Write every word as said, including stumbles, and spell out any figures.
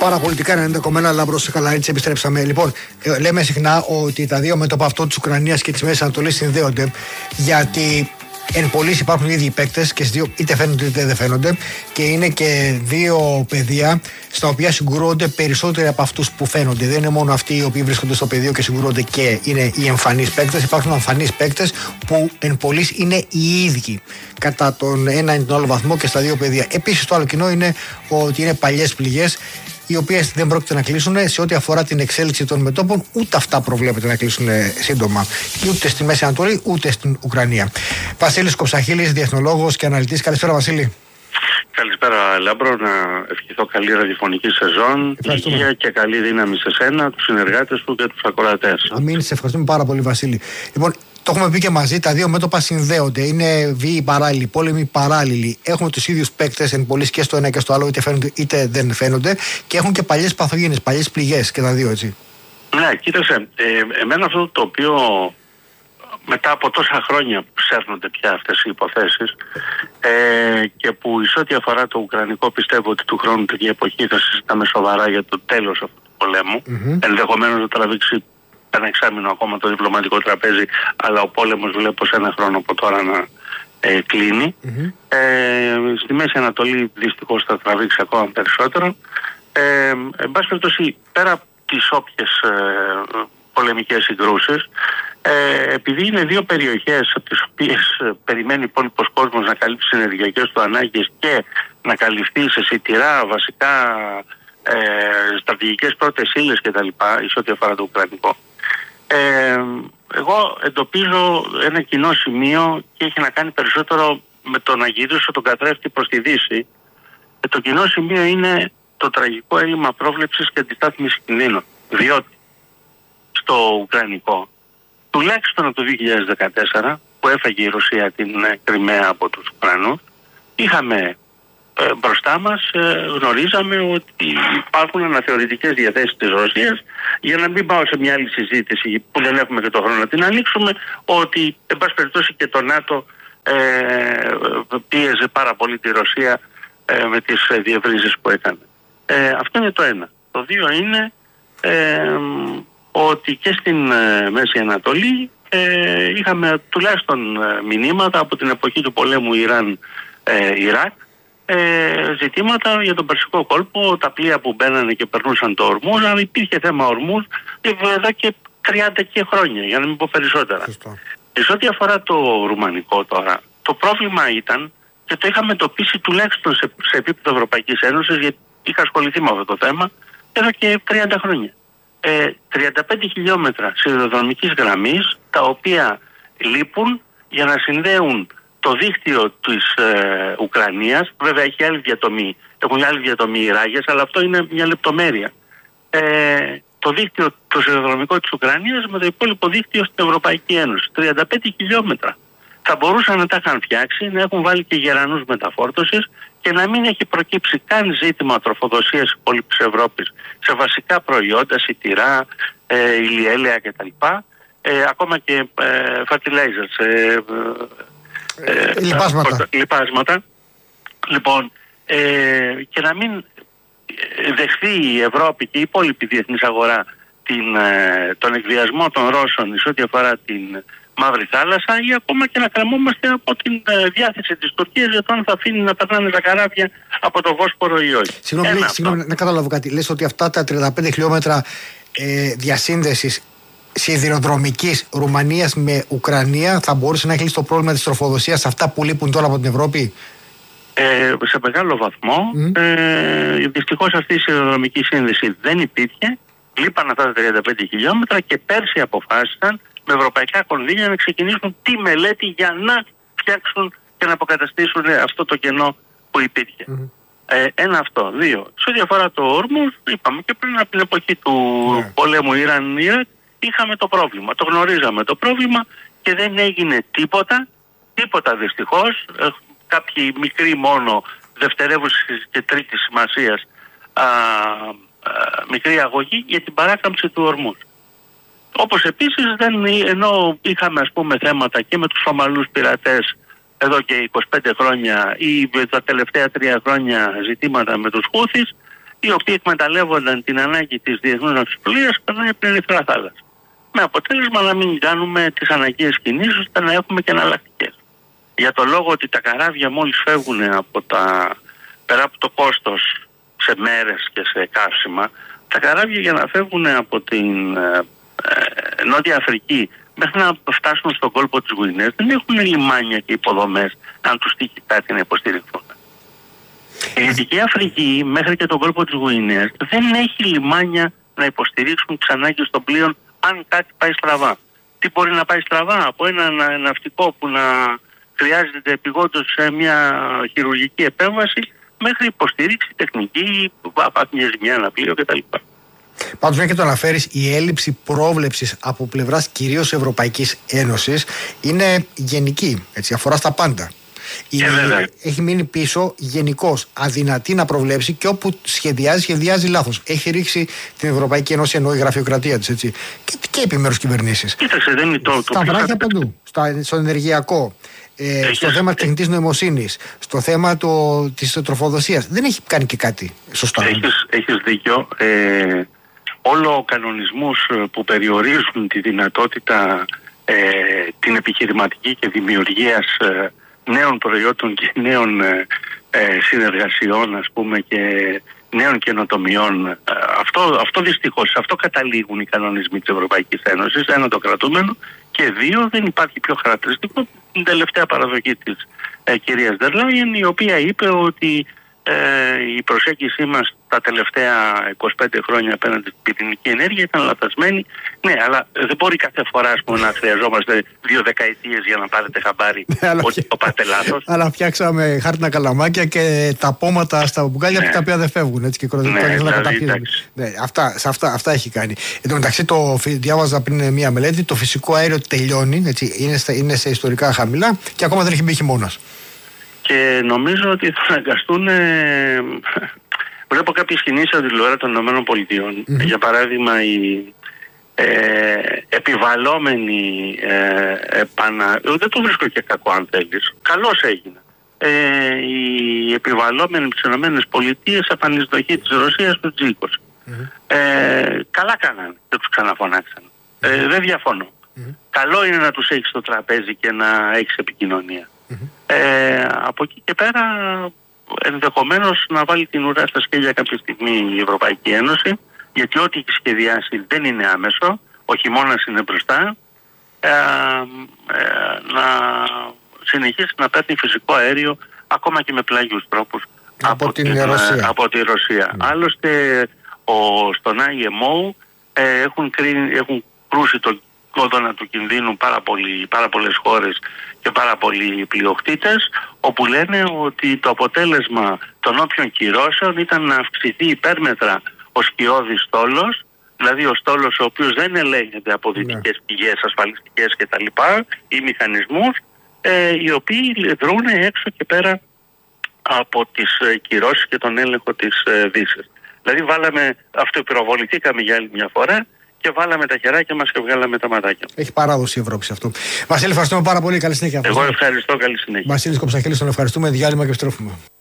Παραπολιτικά ενενήντα κόμμα ένα Λάμπρος Καλαρίτης, επιστρέψαμε. Λοιπόν, ε, λέμε συχνά ότι τα δύο μέτωπα αυτό της Ουκρανίας και της Μέσης Ανατολής συνδέονται, γιατί εν πολλοίς υπάρχουν ήδη οι παίκτες και δύο είτε φαίνονται είτε δεν φαίνονται, και είναι και δύο πεδία στα οποία συγκρούονται περισσότεροι από αυτούς που φαίνονται. Δεν είναι μόνο αυτοί οι οποίοι βρίσκονται στο πεδίο και συγκρούονται και είναι οι εμφανείς παίκτες. Υπάρχουν εμφανείς παίκτες που εν πολλοίς είναι οι ίδιοι κατά τον ένα ή τον άλλο βαθμό και στα δύο πεδία. Επίσης, το άλλο κοινό είναι ότι είναι παλιές πληγές, οι οποίες δεν πρόκειται να κλείσουν σε ό,τι αφορά την εξέλιξη των μετώπων. Ούτε αυτά προβλέπεται να κλείσουν σύντομα, ούτε στη Μέση Ανατολή ούτε στην Ουκρανία. Βασίλης Κοψαχίλης, διεθνολόγος και αναλυτής. Καλησπέρα, Βασίλη. Καλησπέρα, Λάμπρο. Να ευχηθώ καλή ραδιοφωνική σεζόν, υγεία και καλή δύναμη σε σένα, τους συνεργάτες του και τους ακροατές. Αμήν, σε ευχαριστούμε πάρα πολύ, Βασίλη. Λοιπόν, το έχουμε πει και μαζί, τα δύο μέτωπα συνδέονται. Είναι βίοι παράλληλοι, πόλεμοι παράλληλοι. Έχουμε τους ίδιους παίκτες εν πολλοίς και στο ένα και στο άλλο, είτε φαίνονται είτε δεν φαίνονται. Και έχουν και παλιές παθογένειες, παλιές πληγές και τα δύο, έτσι. Ναι, κοίταξε. Ε, εμένα αυτό το οποίο μετά από τόσα χρόνια που ψέρνονται πια αυτές οι υποθέσεις ε, και που εις ό,τι αφορά το Ουκρανικό, πιστεύω ότι του χρόνου τέτοια εποχή θα συζητάμε σοβαρά για το τέλος αυτού του πολέμου. Mm-hmm. Ενδεχομένως να τραβήξει ένα εξάμηνο ακόμα το διπλωματικό τραπέζι, αλλά ο πόλεμος βλέπω σε ένα χρόνο από τώρα να ε, κλείνει. Mm-hmm. Ε, στη Μέση Ανατολή δυστυχώς θα τραβήξει ακόμα περισσότερο. Ε, εν πάση περιπτώσει, πέρα από τις όποιες ε, πολεμικές συγκρούσεις, ε, επειδή είναι δύο περιοχές από τις οποίες ε, περιμένει ο υπόλοιπος κόσμος να καλύψει τις ενεργειακές του ανάγκες και να καλυφθεί σε σιτηρά βασικά ε, στρατηγικές πρώτες ύλες κτλ. Εις ό,τι αφορά το Ουκρανικό. Ε, εγώ εντοπίζω ένα κοινό σημείο και έχει να κάνει περισσότερο με το να γυρίσω τον καθρέφτη προς τη Δύση. Ε, το κοινό σημείο είναι το τραγικό έλλειμμα πρόβλεψης και αντιστάθμισης κινδύνων. Διότι στο Ουκρανικό, τουλάχιστον από το δύο χιλιάδες δεκατέσσερα που έφαγε η Ρωσία την Κριμαία από τους Ουκρανούς, είχαμε ε, μπροστά μας, ε, γνωρίζαμε ότι υπάρχουν αναθεωρητικές διαθέσεις της Ρωσίας, για να μην πάω σε μια άλλη συζήτηση που δεν έχουμε και το χρόνο να την ανοίξουμε, ότι εν πάση περιπτώσει και το ΝΑΤΟ ε, πίεζε πάρα πολύ τη Ρωσία ε, με τις ε, διευρύνσεις που έκανε. Ε, αυτό είναι το ένα. Το δύο είναι ε, ότι και στην ε, Μέση Ανατολή ε, είχαμε τουλάχιστον ε, μηνύματα από την εποχή του πολέμου Ιράν-Ιράκ, ε, ζητήματα για τον Περσικό κόλπο, τα πλοία που μπαίνανε και περνούσαν το Ορμούζ, αλλά υπήρχε θέμα Ορμούζ εδώ και τριάντα και χρόνια, για να μην πω περισσότερα. Σε ό,τι αφορά το ρουμανικό τώρα, το πρόβλημα ήταν, και το είχαμε εντοπίσει τουλάχιστον σε, σε επίπεδο Ευρωπαϊκής Ένωσης, γιατί είχα ασχοληθεί με αυτό το θέμα εδώ και τριάντα χρόνια. Ε, τριάντα πέντε χιλιόμετρα σιδηροδρομικής γραμμής, τα οποία λείπουν για να συνδέουν το δίκτυο της ε, Ουκρανίας. Βέβαια έχει άλλη διατομή, έχουν άλλη διατομή οι ράγες, αλλά αυτό είναι μια λεπτομέρεια. Ε, το δίκτυο το σιδηροδρομικό της Ουκρανίας με το υπόλοιπο δίκτυο στην Ευρωπαϊκή Ένωση. τριάντα πέντε χιλιόμετρα. Θα μπορούσαν να τα είχαν φτιάξει, να έχουν βάλει και γερανούς μεταφόρτωσης και να μην έχει προκύψει καν ζήτημα τροφοδοσίας της υπόλοιπης Ευρώπης σε βασικά προϊόντα, σιτηρά, ε, ηλιέλαια κτλ. Ε, ακόμα και ε, fertilizers, ε, ε, ε, λιπάσματα. λιπάσματα. Λοιπόν, ε, και να μην δεχθεί η Ευρώπη και η υπόλοιπη διεθνής αγορά την, ε, τον εκβιασμό των Ρώσων εις ό,τι αφορά την Μαύρη Θάλασσα, ή ακόμα και να κρεμόμαστε από την ε, διάθεση της Τουρκίας για το αν θα αφήνει να περνάνε τα καράβια από το Βόσπορο ή όχι. Συγγνώμη, συγγνώμη να καταλάβω κάτι. Λες ότι αυτά τα τριάντα πέντε χιλιόμετρα ε, διασύνδεσης σιδηροδρομικής Ρουμανίας με Ουκρανία θα μπορούσε να έχει λύσει το πρόβλημα της τροφοδοσίας σε αυτά που λείπουν τώρα από την Ευρώπη? Ε, σε μεγάλο βαθμό. Mm. Ε, δυστυχώς αυτή η σιδηροδρομική σύνδεση δεν υπήρχε. Λείπαν αυτά τα τριάντα πέντε χιλιόμετρα και πέρσι αποφάσισαν με ευρωπαϊκά κονδύλια να ξεκινήσουν τη μελέτη για να φτιάξουν και να αποκαταστήσουν αυτό το κενό που υπήρχε. Mm. Ε, ένα αυτό. Δύο. Σε ό,τι αφορά το Ορμούζ, είπαμε και πριν από την εποχή του yeah. πολέμου Ιράν-Ιράκ, είχαμε το πρόβλημα. Το γνωρίζαμε το πρόβλημα και δεν έγινε τίποτα. Τίποτα δυστυχώς. Ε, κάποιοι μικροί μόνο δευτερεύουσης και τρίτης σημασίας α, α, μικρή αγωγή για την παράκαμψη του Ορμούζ. Όπως επίσης δεν, ενώ είχαμε ας πούμε θέματα και με τους Σομαλούς πειρατές εδώ και είκοσι πέντε χρόνια ή τα τελευταία τρία χρόνια ζητήματα με τους Χούθις, οι οποίοι εκμεταλλεύονταν την ανάγκη της διεθνούς ναυτιλίας περνάει από την Ερυθρά θάλασσα. Με αποτέλεσμα να μην κάνουμε τις αναγκαίες κινήσεις ώστε να έχουμε και εναλλακτικές. Για το λόγο ότι τα καράβια μόλις φεύγουν από τα, πέρα από το κόστος σε μέρες και σε καύσιμα, τα καράβια για να φεύγουν από την ε, ε, Νότια Αφρική μέχρι να φτάσουν στον κόλπο της Γουινέας δεν έχουν λιμάνια και υποδομές αν τους τύχει κάτι να υποστηριχθούν. Η Δυτική Αφρική μέχρι και τον κόλπο της Γουινέας δεν έχει λιμάνια να υποστηρίξουν τις ανάγκες των πλοίων αν κάτι πάει στραβά. Τι μπορεί να πάει στραβά από ένα ναυτικό που να χρειάζεται επειγόντως σε μια χειρουργική επέμβαση μέχρι υποστήριξη τεχνική, μια ζημιά, ένα πλοίο κτλ. Πάντως, μια και το αναφέρεις, η έλλειψη πρόβλεψης από πλευράς κυρίως Ευρωπαϊκής Ένωσης είναι γενική, έτσι, αφορά στα πάντα. Η, ε, έχει μείνει πίσω γενικώς, αδυνατή να προβλέψει και όπου σχεδιάζει, σχεδιάζει λάθος. Έχει ρίξει την Ευρωπαϊκή Ένωση, εννοεί η γραφειοκρατία της, έτσι, και, και επιμέρους κυβερνήσεις. Κοίταξε, δεν είναι το, Στα βράχια παντού, στα, στο ενεργειακό, ε, Έχεις... στο θέμα της τεχνητής νοημοσύνης, στο θέμα το, της τροφοδοσίας. Δεν έχει κάνει και κάτι σωστά. Έχεις, έχεις δίκιο. Ε, όλο ο κανονισμούς που περιορίζουν τη δυνατότητα ε, την επιχειρηματική και δημιουργίας ε, νέων προϊόντων και νέων ε, ε, συνεργασιών, ας πούμε, και νέων καινοτομιών. Ε, αυτό, αυτό δυστυχώς, σε αυτό καταλήγουν οι κανονισμοί της Ευρωπαϊκής Ένωσης, ένα το κρατούμενο, και δύο, δεν υπάρχει πιο χαρακτηριστικό την τελευταία παραδοχή της ε, κυρίας Ντερ Λάιεν, η οποία είπε ότι ε, η προσέγγιση μας τα τελευταία είκοσι πέντε χρόνια απέναντι στην πυρηνική ενέργεια ήταν λαθασμένη. Ναι, αλλά δεν μπορεί κάθε φορά, ας πούμε, να χρειαζόμαστε δύο δεκαετίες για να πάρετε χαμπάρι ότι το πάτε λάθος. Αλλά φτιάξαμε χάρτινα καλαμάκια και τα πόματα στα μπουκάλια, ναι, τα οποία δεν φεύγουν, έτσι, και κροδικά, ναι, δηλαδή, ναι, αυτά, σε αυτά, αυτά έχει κάνει. Εν τω μεταξύ, το διάβαζα πριν μία μελέτη, το φυσικό αέριο τελειώνει, έτσι, είναι, στα, είναι σε ιστορικά χαμηλά και ακόμα δεν έχει μπει χειμώνας. Και νομίζω ότι θα αναγκαστούν. Ε, βλέπω κάποιες κινήσεις από την πλευρά των ΗΠΑ. Mm-hmm. Για παράδειγμα, η ε, επιβαλλόμενη ε, επανα... δεν το βρίσκω και κακό αν θέλεις. Καλώς έγινε. Ε, η επιβαλλόμενη από τις ΗΠΑ επανεισδοχή της Ρωσίας στο τζι είκοσι. Mm-hmm. Ε, καλά κάνανε. Δεν τους ξαναφωνάξαν. Ε, δεν διαφωνώ. Mm-hmm. Καλό είναι να τους έχεις στο τραπέζι και να έχεις επικοινωνία. Mm-hmm. Ε, από εκεί και πέρα ενδεχομένως να βάλει την ουρά στα σκέλια κάποια στιγμή η Ευρωπαϊκή Ένωση, γιατί ό,τι έχει σχεδιάσει δεν είναι άμεσο, ο χειμώνας είναι μπροστά, ε, ε, να συνεχίσει να παίρνει φυσικό αέριο ακόμα και με πλάγιους τρόπους από, από, την, την, Ρωσία. από τη Ρωσία. Mm. Άλλωστε ο, στον άι εμ ο ε, έχουν, κρίνει, έχουν κρούσει το κόδωνα του κινδύνου πάρα, πολύ, πάρα πολλές χώρες και πάρα πολλοί πλειοκτήτες, όπου λένε ότι το αποτέλεσμα των όποιων κυρώσεων ήταν να αυξηθεί υπέρμετρα ο σκιώδης στόλος, δηλαδή ο στόλος ο οποίος δεν ελέγχεται από δυτικές yeah. πηγές ασφαλιστικές κτλ. Ή μηχανισμούς, ε, οι οποίοι δρούν έξω και πέρα από τις ε, κυρώσεις και τον έλεγχο της ε, Δύσης. Δηλαδή βάλαμε, αυτοπυροβοληθήκαμε για άλλη μια φορά και βάλαμε τα χεράκια μας και βγάλαμε τα ματάκια. Έχει παράδοση η Ευρώπη σε αυτό. Βασίλη, ευχαριστούμε πάρα πολύ. Καλή συνέχεια. Εγώ ευχαριστώ. Καλή συνέχεια. Βασίλης Κοψαχίλης, τον ευχαριστούμε. Διάλειμμα και επιστρέφουμε.